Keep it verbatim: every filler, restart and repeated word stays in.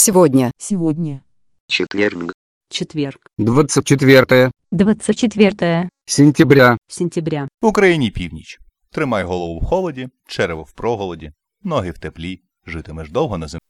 Сегодня. Сегодня. Четверг. Четверг. двадцать четвертое двадцать четвертое сентября. Сентября. В Україні північ. Тримай голову в холоді, черево в проголоді, ноги в теплі, житимеш довго на землі.